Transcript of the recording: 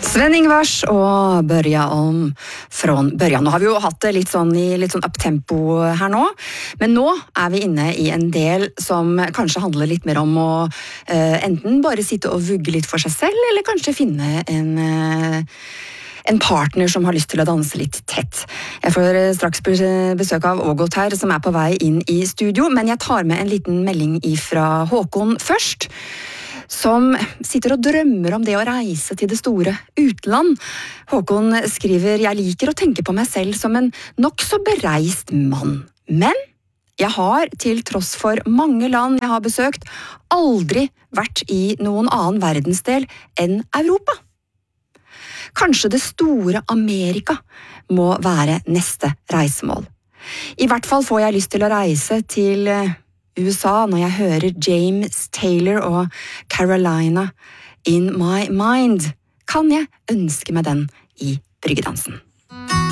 Sven Ingvars og Börja om från början. Nå har vi jo hatt det litt sånn i litt sånn uptempo her nå, men nå vi inne i en del som kanskje handler litt mer om å enten bare sitte og vugge litt for seg selv, eller kanskje finne en partner som har lyst til å danse litt tett. Jeg får straks besøk av Ågot her, som på vei inn i studio, men jeg tar med en liten melding ifra Håkon først, som sitter og drømmer om det å reise til det store utland. Håkon skriver: «Jeg liker å tenke på meg selv som en nok så bereist mann. Men jeg har, til tross for mange land jeg har besøkt, aldri vært i noen annen verdensdel enn Europa. Kanskje det store Amerika må være neste reisemål. I hvert fall får jeg lyst til å reise til USA når jeg hører James Taylor og Carolina in my mind. Kan jeg ønske meg den i bryggedansen?»